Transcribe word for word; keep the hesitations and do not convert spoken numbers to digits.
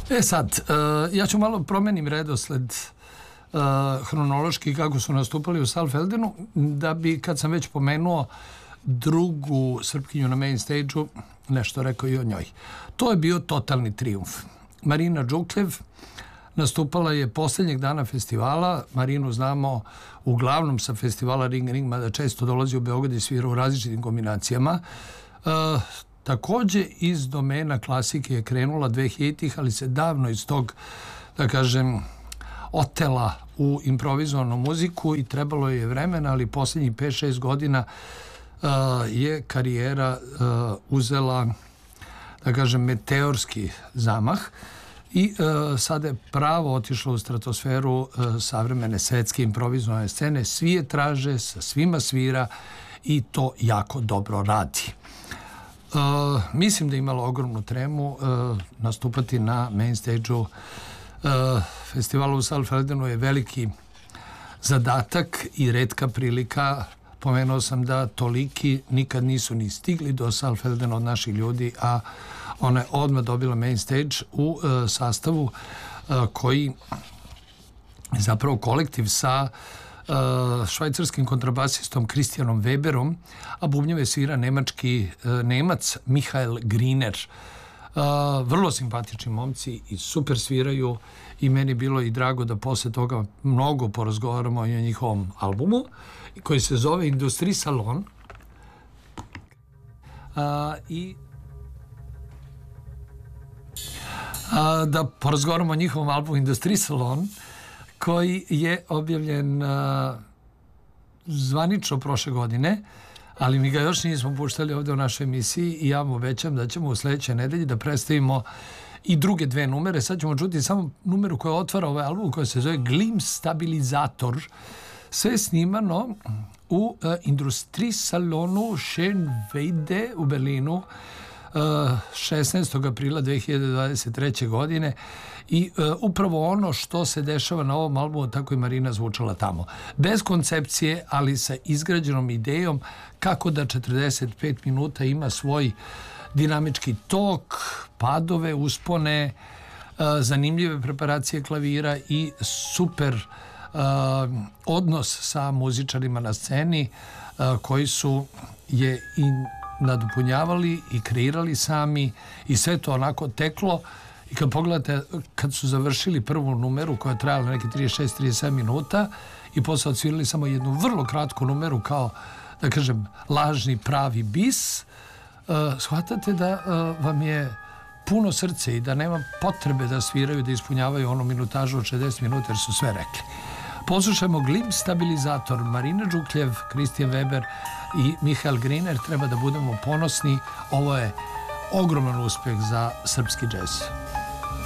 E sad, ja ću malo promenim redosled hronološki kako su nastupali u Saalfeldenu, da bi, kad sam već pomenuo drugu Srpkinju na main stage-u, nešto rekao i o njoj. To je bio totalni trijumf. Marina Đukljev nastupala je posljednjeg dana festivala. Marinu znamo uglavnom sa festivala Ring Ring, mada često dolazi u Beograd i svira u različitim kombinacijama. E, takođe iz domena klasike je krenula dve hiljaditih, ali se davno iz tog, da kažem, otela u improvizovanu muziku i trebalo je vremena, ali posljednjih pet šest godina uh, je karijera uh, uzela, da kažem, meteorski zamah i uh, sada je pravo otišla u stratosferu uh, savremene svetske improvizovane scene. Svi je traže, sa svima svira i to jako dobro radi. Uh, mislim da je imala ogromnu tremu uh, nastupati na main stage-u Uh, festivala u Saalfeldenu je veliki zadatak i retka prilika. Pomenuo sam da toliki nikad nisu ni stigli do Saalfeldena od naših ljudi, a ona je odmah dobila main stage u uh, sastavu uh, koji je zapravo kolektiv sa uh, švajcarskim kontrabasistom Christianom Weberom, a bubnjeve svira nemački uh, Nemac Michael Griner. Uh, vrlo simpatični momci i super sviraju i meni bilo i drago da posle toga mnogo porazgovaramo i o njihovom albumu koji se zove Industrie Salon uh, i uh, da porazgovaramo o njihovom albumu Industrie Salon koji je objavljen uh, zvanično prošle godine, ali mi ga još nismo puštali ovde u našoj emisiji i ja vam obećam da ćemo u sledećoj nedelji da predstavimo i druge dve numere. Sad ćemo čuti samo numeru koja otvara ovaj album, koja se zove Glimmstabilisator. Sve snimano u uh, Industrie Salonu Schönweide u Berlinu uh, šesnaestog aprila dve hiljade dvadeset treće. godine i uh, upravo ono što se dešava na ovom albumu, tako i Marina zvučala tamo. Bez koncepcije, ali sa izgrađenom idejom kako da četrdeset pet minuta ima svoj dinamički tok, padove, uspone, uh, zanimljive preparacije klavira i super uh, odnos sa muzičarima na sceni uh, koji su je i nadopunjavali i kreirali sami i sve to onako teklo. I kad pogledate, kad su završili prvu numeru koja je trajala neke trideset šest trideset sedam minuta i posle odsvirali samo jednu vrlo kratku numeru kao, da kažem, lažni pravi bis, uh, shvatate da uh, vam je puno srce i da nema potrebe da sviraju, da ispunjavaju onu minutažu od šezdeset minuta jer su sve rekli. Poslušajmo Glimmstabilisator, Marina Đukljev, Christian Weber i Michael Griner. Treba da budemo ponosni. Ovo je ogroman uspeh za srpski džez.